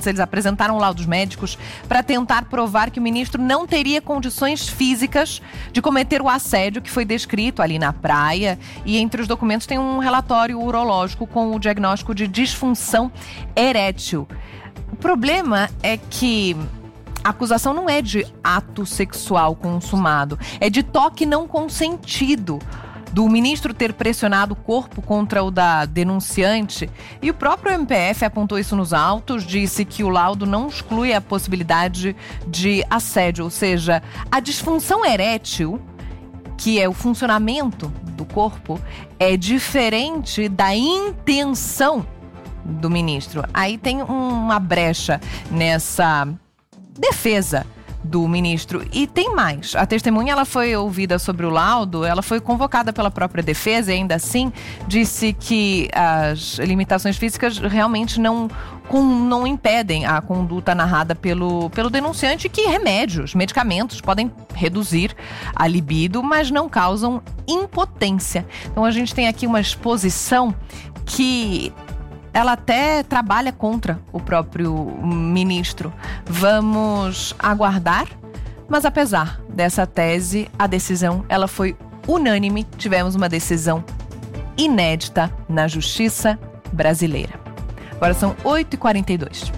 denunciantes, eles apresentaram laudos médicos para tentar provar que o ministro não teria condições físicas de cometer o assédio que foi descrito ali na praia. E entre os documentos tem um relatório urológico com o diagnóstico de disfunção erétil. O problema é que a acusação não é de ato sexual consumado, é de toque não consentido, do ministro ter pressionado o corpo contra o da denunciante. E o próprio MPF apontou isso nos autos, disse que o laudo não exclui a possibilidade de assédio, ou seja, a disfunção erétil, que é o funcionamento do corpo, é diferente da intenção do ministro. Aí tem uma brecha nessa defesa do ministro. E tem mais. A testemunha, ela foi ouvida sobre o laudo, ela foi convocada pela própria defesa e ainda assim disse que as limitações físicas realmente não impedem a conduta narrada pelo denunciante, que medicamentos podem reduzir a libido, mas não causam impotência. Então a gente tem aqui uma exposição que ela até trabalha contra o próprio ministro. Vamos aguardar, mas apesar dessa tese, a decisão ela foi unânime. Tivemos uma decisão inédita na justiça brasileira. Agora são 8h42.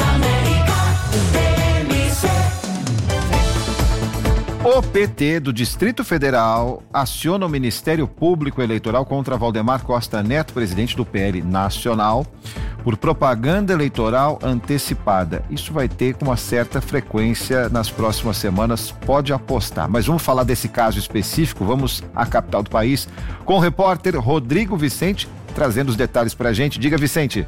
O PT do Distrito Federal aciona o Ministério Público Eleitoral contra Valdemar Costa Neto, presidente do PL Nacional, por propaganda eleitoral antecipada. Isso vai ter com uma certa frequência nas próximas semanas, pode apostar. Mas vamos falar desse caso específico, vamos à capital do país, com o repórter Rodrigo Vicente, trazendo os detalhes pra gente. Diga, Vicente.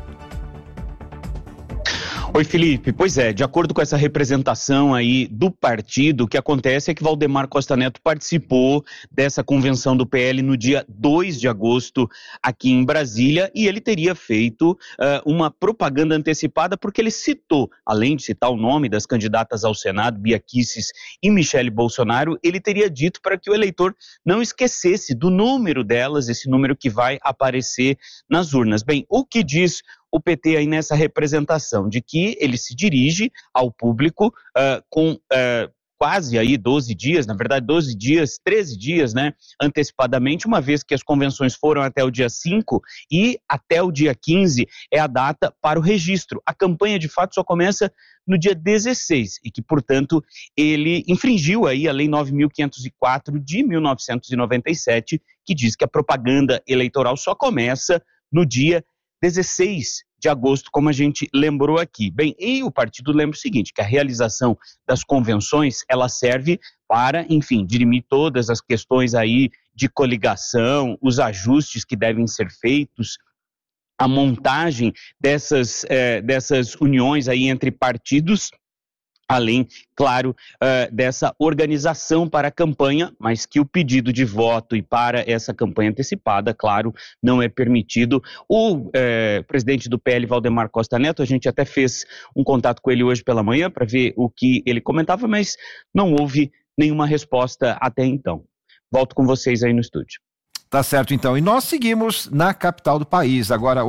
Oi, Felipe. Pois é, de acordo com essa representação aí do partido, o que acontece é que Valdemar Costa Neto participou dessa convenção do PL no dia 2 de agosto aqui em Brasília e ele teria feito uma propaganda antecipada porque ele citou, além de citar o nome das candidatas ao Senado, Bia Kicis e Michele Bolsonaro, ele teria dito para que o eleitor não esquecesse do número delas, esse número que vai aparecer nas urnas. Bem, o que diz o PT aí nessa representação, de que ele se dirige ao público com quase aí 12 dias, na verdade 13 dias, né, antecipadamente, uma vez que as convenções foram até o dia 5 e até o dia 15 é a data para o registro. A campanha de fato só começa no dia 16 e que, portanto, ele infringiu aí a Lei 9.504 de 1997, que diz que a propaganda eleitoral só começa no dia 16 de agosto, como a gente lembrou aqui. Bem, e o partido lembra o seguinte, que a realização das convenções, ela serve para, enfim, dirimir todas as questões aí de coligação, os ajustes que devem ser feitos, a montagem dessas uniões aí entre partidos, além, claro, dessa organização para a campanha, mas que o pedido de voto e para essa campanha antecipada, claro, não é permitido. O presidente do PL, Valdemar Costa Neto, a gente até fez um contato com ele hoje pela manhã para ver o que ele comentava, mas não houve nenhuma resposta até então. Volto com vocês aí no estúdio. Tá certo, então. E nós seguimos na capital do país, agora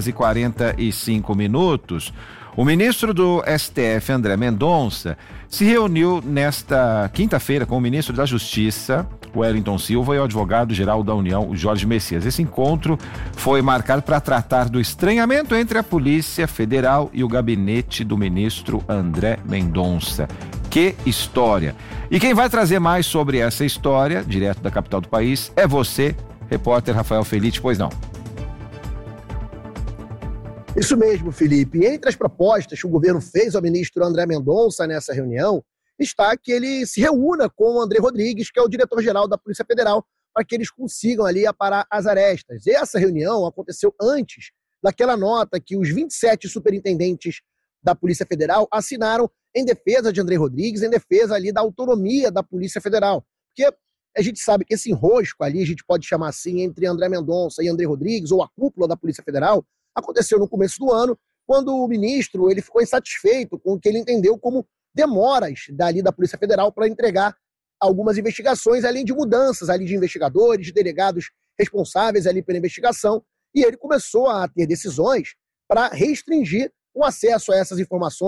8h45. O ministro do STF, André Mendonça, se reuniu nesta quinta-feira com o ministro da Justiça, Wellington Silva, e o advogado-geral da União, Jorge Messias. Esse encontro foi marcado para tratar do estranhamento entre a Polícia Federal e o gabinete do ministro André Mendonça. Que história! E quem vai trazer mais sobre essa história, direto da capital do país, é você, repórter Rafael Felite, pois não? Isso mesmo, Felipe. Entre as propostas que o governo fez ao ministro André Mendonça nessa reunião, está que ele se reúna com o André Rodrigues, que é o diretor-geral da Polícia Federal, para que eles consigam ali aparar as arestas. E essa reunião aconteceu antes daquela nota que os 27 superintendentes da Polícia Federal assinaram em defesa de André Rodrigues, em defesa ali da autonomia da Polícia Federal. Porque a gente sabe que esse enrosco ali, a gente pode chamar assim, entre André Mendonça e André Rodrigues, ou a cúpula da Polícia Federal, aconteceu no começo do ano, quando o ministro ele ficou insatisfeito com o que ele entendeu como demoras dali da Polícia Federal para entregar algumas investigações, além de mudanças ali de investigadores, de delegados responsáveis ali pela investigação, e ele começou a ter decisões para restringir o acesso a essas informações